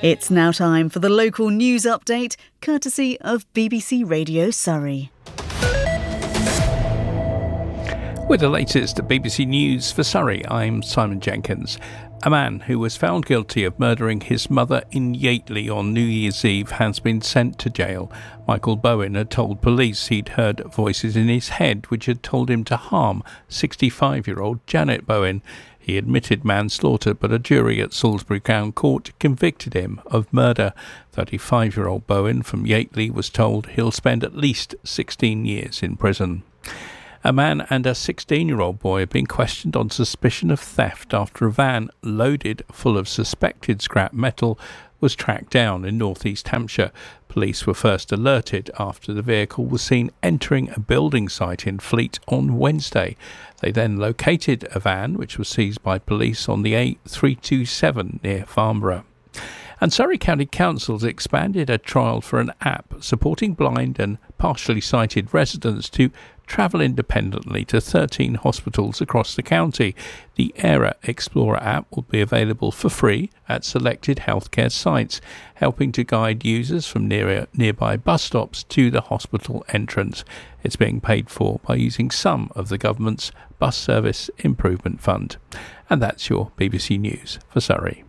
It's now time for the local news update, courtesy of BBC Radio Surrey. With the latest BBC News for Surrey, I'm Simon Jenkins. A man who was found guilty of murdering his mother in Yateley on New Year's Eve has been sent to jail. Michael Bowen had told police he'd heard voices in his head which had told him to harm 65-year-old Janet Bowen. He admitted manslaughter, but a jury at Salisbury Crown Court convicted him of murder. 35-year-old Bowen from Yateley was told he'll spend at least 16 years in prison. A man and a 16-year-old boy have been questioned on suspicion of theft after a van loaded full of suspected scrap metal was tracked down in northeast Hampshire. Police were first alerted after the vehicle was seen entering a building site in Fleet on Wednesday. They then located a van which was seized by police on the A327 near Farnborough. And Surrey County Council's expanded a trial for an app supporting blind and partially sighted residents to travel independently to 13 hospitals across the county. The Era Explorer app will be available for free at selected healthcare sites, helping to guide users from nearby bus stops to the hospital entrance. It's being paid for by using some of the government's Bus Service Improvement Fund. And that's your BBC News for Surrey.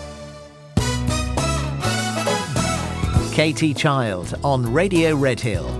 Katie Child on Radio Redhill.